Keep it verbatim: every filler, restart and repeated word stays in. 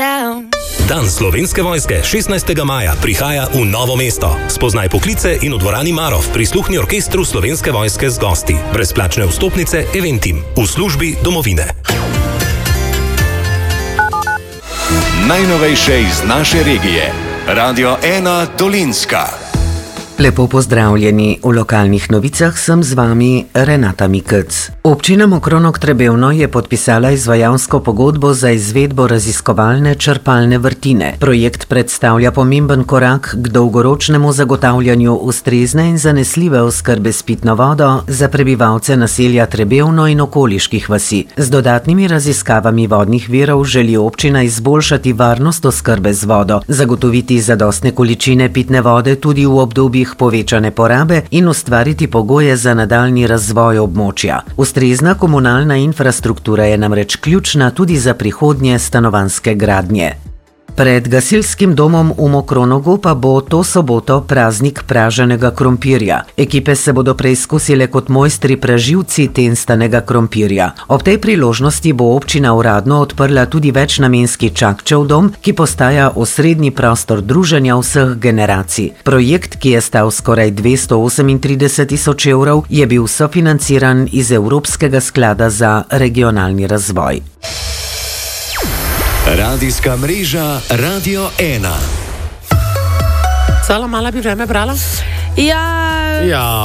Dan Slovenske vojske šestnajstega maja prihaja v Novo mesto. Spoznaj poklice in v dvorani Marof prisluhni orkestru Slovenske vojske z gosti. Brezplačne vstopnice Eventim v službi domovine. Najnovejše iz naše regije. Radio ena Dolenjska. Lepo pozdravljeni. V lokalnih novicah sem z vami Renata Mikec. Občina Mokronog Trebevno je podpisala izvajalsko pogodbo za izvedbo raziskovalne črpalne vrtine. Projekt predstavlja pomemben korak k dolgoročnemu zagotavljanju ustrezne in zanesljive oskrbe s pitno vodo za prebivalce naselja Trebevno in okoliških vasi. Z dodatnimi raziskavami vodnih virov želi občina izboljšati varnost oskrbe z vodo, zagotoviti zadostne količine pitne vode tudi v obdobjih povečane porabe in ustvariti pogoje za nadaljnji razvoj območja. Ustrezna komunalna infrastruktura je namreč ključna tudi za prihodnje stanovanjske gradnje. Pred gasilskim domom v Mokronogu pa bo to soboto praznik praženega krompirja. Ekipe se bodo preizkusile kot mojstri praživci tenstanega krompirja. Ob tej priložnosti bo občina uradno odprla tudi večnamenski Čakčev dom, ki postaja osrednji prostor druženja vseh generacij. Projekt, ki je stal skoraj dvesto osemintrideset tisoč evrov, je bil sofinanciran iz Evropskega sklada za regionalni razvoj. Radijska mreža Radio ena. Sala, mala bi vreme brala? Ja... Ja...